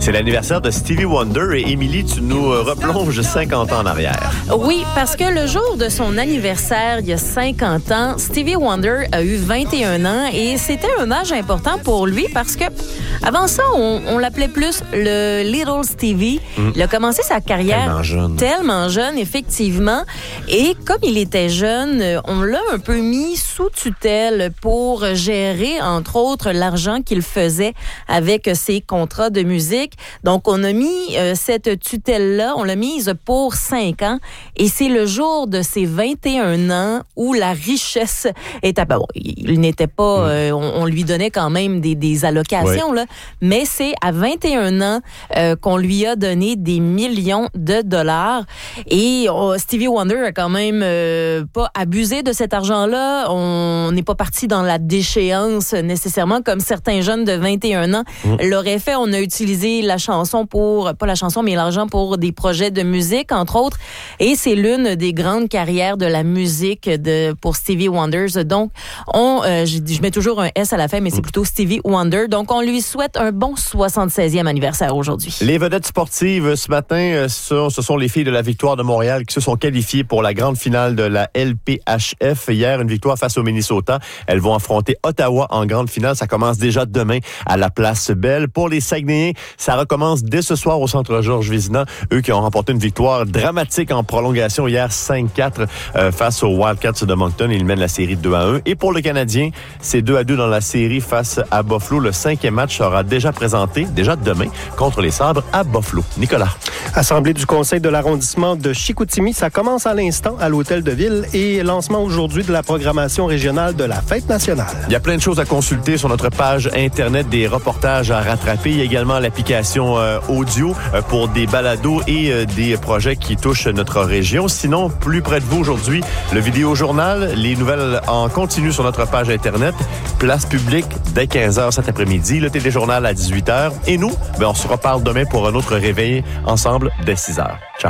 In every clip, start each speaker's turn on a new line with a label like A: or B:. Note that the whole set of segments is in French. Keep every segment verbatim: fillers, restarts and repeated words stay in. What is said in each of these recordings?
A: C'est l'anniversaire de Stevie Wonder et Émilie, tu nous replonges cinquante ans en arrière.
B: Oui, parce que le jour de son anniversaire, il y a cinquante ans, Stevie Wonder a eu vingt et un ans et c'était un âge important pour lui parce que avant ça, on, on l'appelait plus le Little Stevie. Mm. Il a commencé sa carrière
A: tellement jeune.
B: tellement jeune, effectivement. Et comme il était jeune, on l'a un peu mis sous tutelle pour gérer, entre autres, l'argent qu'il faisait avec ses contrats de musique. Donc, on a mis euh, cette tutelle-là, on l'a mise pour cinq ans. Et c'est le jour de ses vingt et un ans où la richesse est à... Bon, il n'était pas... Mm. Euh, on, on lui donnait quand même des, des allocations, oui. là. Mais c'est à vingt et un ans euh, qu'on lui a donné des millions de dollars. Et oh, Stevie Wonder a quand même euh, pas abusé de cet argent-là. On n'est pas parti dans la déchéance nécessairement comme certains jeunes de vingt et un ans mmh. l'auraient fait. On a utilisé la chanson pour, pas la chanson, mais l'argent pour des projets de musique, entre autres. Et c'est l'une des grandes carrières de la musique de, pour Stevie Wonder. Donc, on, euh, je, je mets toujours un S à la fin, mais c'est plutôt Stevie Wonder. Donc, on lui souhaite un bon soixante-seizième anniversaire aujourd'hui.
A: Les vedettes sportives ce matin, ce sont les filles de la Victoire de Montréal qui se sont qualifiées pour la grande finale de la L P H F. Hier, une victoire face au Minnesota. Elles vont affronter Ottawa en grande finale. Ça commence déjà demain à la Place Belle. Pour les Saguenayens, ça recommence dès ce soir au Centre Georges Vézina. Eux qui ont remporté une victoire dramatique en prolongation hier, cinq quatre euh, face aux Wildcats de Moncton. Ils mènent la série deux à un. Et pour le Canadien, c'est deux à deux dans la série face à Buffalo. Le cinquième match sera déjà présenté, déjà demain, contre les Sabres à Buffalo. Nicolas.
C: Assemblée du conseil de l'arrondissement de Chicoutimi, ça commence à l'instant à l'Hôtel de Ville et lancement aujourd'hui de la programmation régionale de la Fête nationale.
A: Il y a plein de choses à consulter sur notre page Internet, des reportages à rattraper. Il y a également l'application euh, audio euh, pour des balados et euh, des projets qui touchent notre région. Sinon, plus près de vous aujourd'hui, le vidéo-journal, les nouvelles en continu sur notre page Internet, place publique dès quinze heures cet après-midi, le téléjournal à dix-huit heures. Et nous, ben, on se reparle demain pour un autre réveil ensemble dès six heures. Ciao.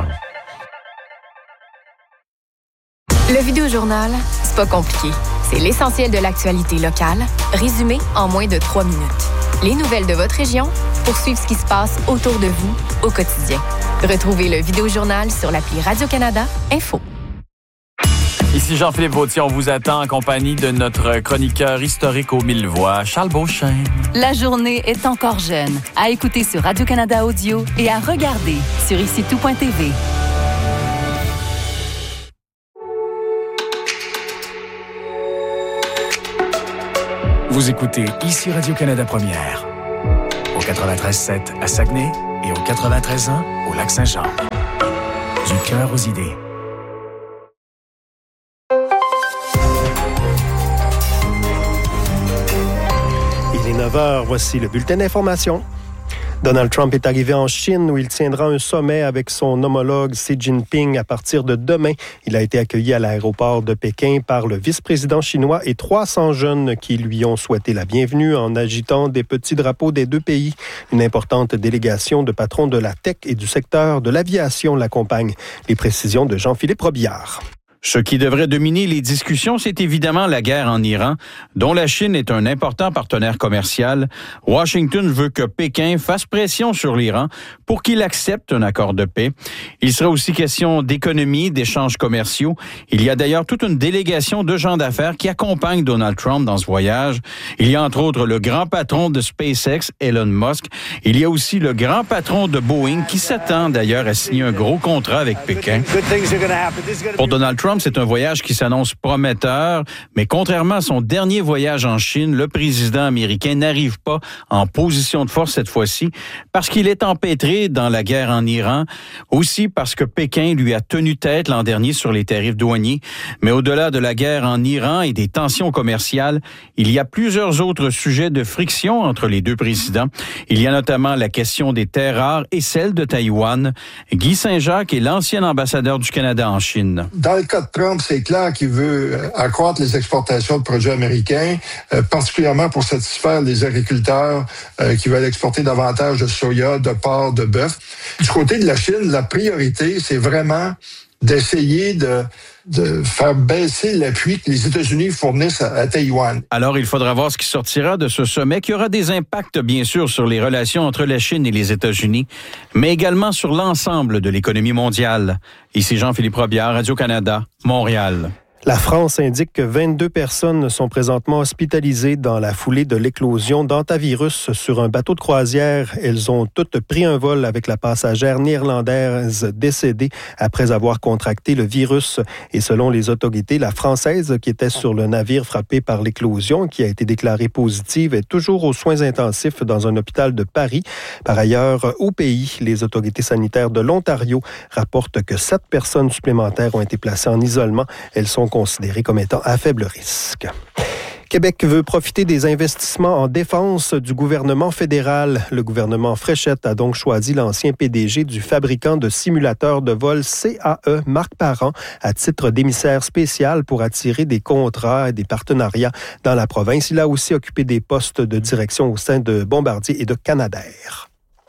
D: Le vidéojournal, c'est pas compliqué. C'est l'essentiel de l'actualité locale, résumé en moins de trois minutes. Les nouvelles de votre région pour suivre ce qui se passe autour de vous au quotidien. Retrouvez le vidéojournal sur l'appli Radio-Canada Info.
E: Ici Jean-Philippe Vautier, on vous attend en compagnie de notre chroniqueur historique aux mille voix, Charles Beauchesne.
F: La journée est encore jeune. À écouter sur Radio-Canada Audio et à regarder sur ici tout point t v.
G: Vous écoutez ici Radio-Canada Première, au quatre-vingt-treize sept à Saguenay et au quatre-vingt-treize un au Lac-Saint-Jean. Du cœur aux idées.
C: Il est neuf heures, voici le bulletin d'information. Donald Trump est arrivé en Chine où il tiendra un sommet avec son homologue Xi Jinping à partir de demain. Il a été accueilli à l'aéroport de Pékin par le vice-président chinois et trois cents jeunes qui lui ont souhaité la bienvenue en agitant des petits drapeaux des deux pays. Une importante délégation de patrons de la tech et du secteur de l'aviation l'accompagne. Les précisions de Jean-Philippe Robillard.
H: Ce qui devrait dominer les discussions, c'est évidemment la guerre en Iran, dont la Chine est un important partenaire commercial. Washington veut que Pékin fasse pression sur l'Iran pour qu'il accepte un accord de paix. Il sera aussi question d'économie, d'échanges commerciaux. Il y a d'ailleurs toute une délégation de gens d'affaires qui accompagnent Donald Trump dans ce voyage. Il y a entre autres le grand patron de SpaceX, Elon Musk. Il y a aussi le grand patron de Boeing qui s'attend d'ailleurs à signer un gros contrat avec Pékin. Pour Donald Trump, c'est un voyage qui s'annonce prometteur, mais contrairement à son dernier voyage en Chine, le président américain n'arrive pas en position de force cette fois-ci parce qu'il est empêtré dans la guerre en Iran, aussi parce que Pékin lui a tenu tête l'an dernier sur les tarifs douaniers. Mais au-delà de la guerre en Iran et des tensions commerciales, il y a plusieurs autres sujets de friction entre les deux présidents. Il y a notamment la question des terres rares et celle de Taïwan. Guy Saint-Jacques est l'ancien ambassadeur du Canada en Chine.
I: Dans le cas de Trump, c'est clair qu'il veut accroître les exportations de produits américains, euh, particulièrement pour satisfaire les agriculteurs euh, qui veulent exporter davantage de soya, de porc, de bœuf. Du côté de la Chine, la priorité, c'est vraiment d'essayer de, de faire baisser l'appui que les États-Unis fournissent à, à Taïwan.
H: Alors, il faudra voir ce qui sortira de ce sommet, qui aura des impacts, bien sûr, sur les relations entre la Chine et les États-Unis, mais également sur l'ensemble de l'économie mondiale. Ici Jean-Philippe Robillard, Radio-Canada, Montréal.
C: La France indique que vingt-deux personnes sont présentement hospitalisées dans la foulée de l'éclosion d'hantavirus sur un bateau de croisière. Elles ont toutes pris un vol avec la passagère néerlandaise décédée après avoir contracté le virus. Et selon les autorités, la Française qui était sur le navire frappé par l'éclosion, qui a été déclarée positive, est toujours aux soins intensifs dans un hôpital de Paris. Par ailleurs, au pays, les autorités sanitaires de l'Ontario rapportent que sept personnes supplémentaires ont été placées en isolement. Elles sont considérées comme étant à faible risque. Québec veut profiter des investissements en défense du gouvernement fédéral. Le gouvernement Fréchette a donc choisi l'ancien P D G du fabricant de simulateurs de vol C A E, Marc Parent, à titre d'émissaire spécial pour attirer des contrats et des partenariats dans la province. Il a aussi occupé des postes de direction au sein de Bombardier et de Canadair.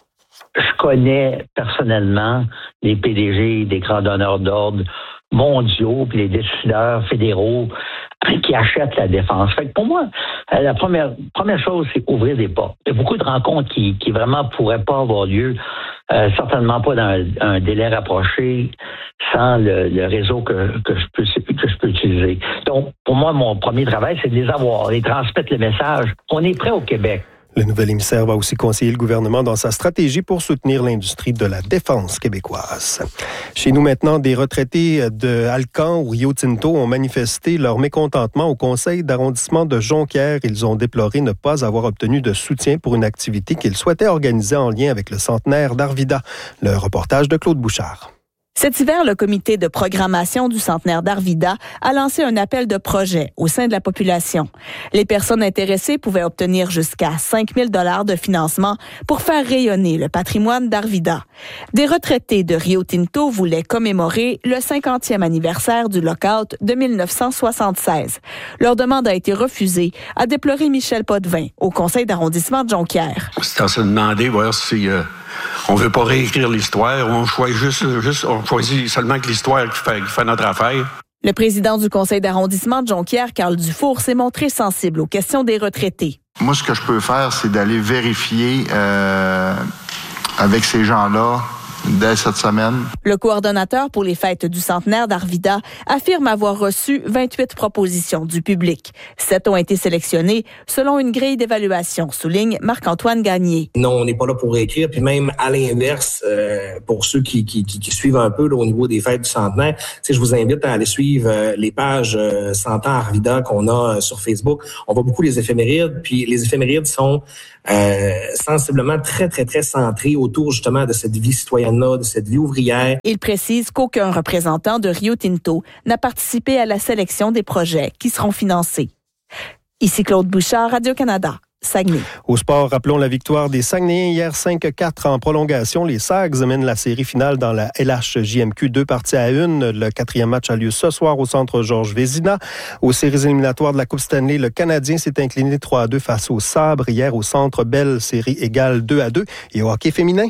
J: Je connais personnellement les P D G des grands donneurs d'ordre mondiaux, puis les décideurs fédéraux qui achètent la défense. Fait que pour moi, la première première chose, c'est ouvrir des portes. Il y a beaucoup de rencontres qui, qui vraiment pourraient pas avoir lieu, euh, certainement pas dans un, un délai rapproché, sans le, le réseau que, que, je peux, que je peux utiliser. Donc, pour moi, mon premier travail, c'est de les avoir, les transmettre le message. On est prêt au Québec.
C: Le nouvel émissaire va aussi conseiller le gouvernement dans sa stratégie pour soutenir l'industrie de la défense québécoise. Chez nous maintenant, des retraités de Alcan ou Rio Tinto ont manifesté leur mécontentement au conseil d'arrondissement de Jonquière. Ils ont déploré ne pas avoir obtenu de soutien pour une activité qu'ils souhaitaient organiser en lien avec le centenaire d'Arvida. Le reportage de Claude Bouchard.
K: Cet hiver, le comité de programmation du centenaire d'Arvida a lancé un appel de projet au sein de la population. Les personnes intéressées pouvaient obtenir jusqu'à cinq mille dollars de financement pour faire rayonner le patrimoine d'Arvida. Des retraités de Rio Tinto voulaient commémorer le cinquantième anniversaire du lockout de dix-neuf cent soixante-seize. Leur demande a été refusée, a déploré Michel Potvin au conseil d'arrondissement de Jonquière.
L: C'est à se demander, voir si... Euh... On ne veut pas réécrire l'histoire, on choisit, juste, juste, on choisit seulement que l'histoire qui fait, qui fait notre affaire.
K: Le président du conseil d'arrondissement de Jonquière, Carl Dufour, s'est montré sensible aux questions des retraités.
M: Moi, ce que je peux faire, c'est d'aller vérifier euh, avec ces gens-là dès cette semaine.
K: Le coordonnateur pour les fêtes du centenaire d'Arvida affirme avoir reçu vingt-huit propositions du public. Sept ont été sélectionnées selon une grille d'évaluation, souligne Marc-Antoine Gagné.
N: Non, on n'est pas là pour réécrire. Puis même à l'inverse, euh, pour ceux qui, qui, qui, qui suivent un peu là, au niveau des fêtes du centenaire, je vous invite à aller suivre euh, les pages euh, cent ans Arvida qu'on a euh, sur Facebook. On voit beaucoup les éphémérides, puis les éphémérides sont euh, sensiblement très, très, très centrés autour justement de cette vie citoyenne de cette vie ouvrière.
K: Il précise qu'aucun représentant de Rio Tinto n'a participé à la sélection des projets qui seront financés. Ici Claude Bouchard, Radio-Canada. Saguenay.
C: Au sport, rappelons la victoire des Saguenayens hier cinq à quatre en prolongation. Les Sags mènent la série finale dans la L H J M Q deux parties à une. Le quatrième match a lieu ce soir au centre Georges Vézina. Aux séries éliminatoires de la Coupe Stanley, le Canadien s'est incliné trois à deux face au Sabre hier au centre Bell, série égale deux à deux. Et au hockey féminin.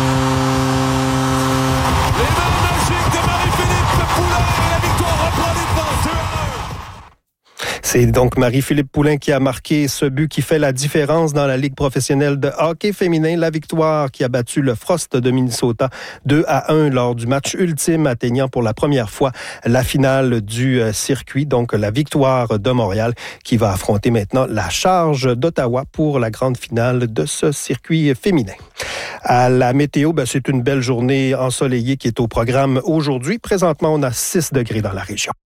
C: C'est donc Marie-Philippe Poulin qui a marqué ce but qui fait la différence dans la Ligue professionnelle de hockey féminin. La victoire qui a battu le Frost de Minnesota deux à un lors du match ultime, atteignant pour la première fois la finale du circuit. Donc la victoire de Montréal qui va affronter maintenant la Charge d'Ottawa pour la grande finale de ce circuit féminin. À la météo, ben, c'est une belle journée ensoleillée qui est au programme aujourd'hui. Présentement, on a six degrés dans la région.